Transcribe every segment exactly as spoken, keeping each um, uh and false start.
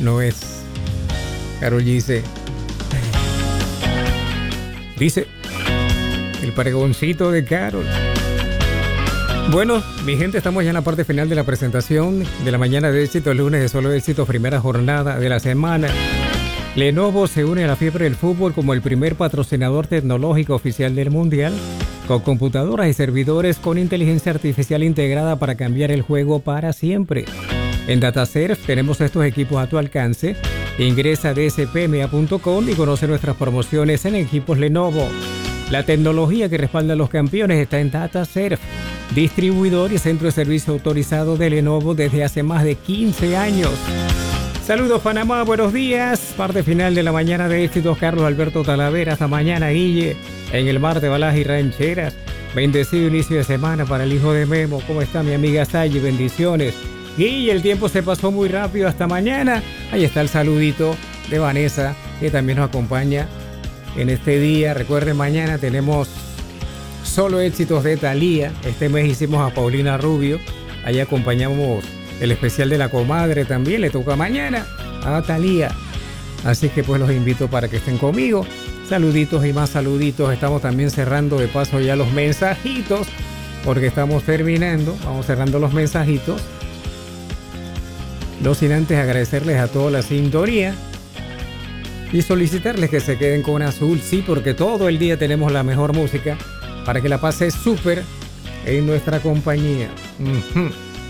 no es. Carol dice, dice, el pregoncito de Carol. Bueno, mi gente, estamos ya en la parte final de la presentación de la mañana de éxito, el lunes de solo éxito, primera jornada de la semana. Lenovo se une a la fiebre del fútbol como el primer patrocinador tecnológico oficial del Mundial, con computadoras y servidores con inteligencia artificial integrada para cambiar el juego para siempre. En DataServe tenemos estos equipos a tu alcance. Ingresa a d s p m a punto com y conoce nuestras promociones en equipos Lenovo. La tecnología que respalda a los campeones está en DataServe, distribuidor y centro de servicio autorizado de Lenovo desde hace más de quince años. Saludos Panamá, buenos días. Parte final de la mañana de éxitos, Carlos Alberto Talavera. Hasta mañana, Guille, en el mar de balas y rancheras. Bendecido inicio de semana para el hijo de Memo. ¿Cómo está mi amiga Sayi? Bendiciones. Guille, el tiempo se pasó muy rápido. Hasta mañana. Ahí está el saludito de Vanessa, que también nos acompaña en este día. Recuerden, mañana tenemos solo éxitos de Thalía. Este mes hicimos a Paulina Rubio. Ahí acompañamos el especial de la comadre, también le toca mañana a Thalía. Así que pues los invito para que estén conmigo. Saluditos y más saluditos. Estamos también cerrando de paso ya los mensajitos, porque estamos terminando. Vamos cerrando los mensajitos. No sin antes agradecerles a toda la sintonía y solicitarles que se queden con Azul. Sí, porque todo el día tenemos la mejor música para que la pases súper en nuestra compañía. Uh-huh.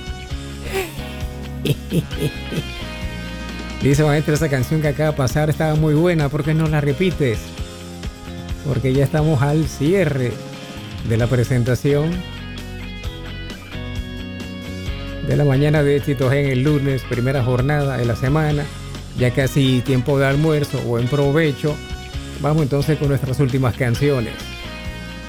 Dice maestra, esa canción que acaba de pasar estaba muy buena, ¿por qué no la repites? Porque ya estamos al cierre de la presentación de la mañana de éxitos en el lunes, primera jornada de la semana, ya casi tiempo de almuerzo o en provecho. Vamos entonces con nuestras últimas canciones.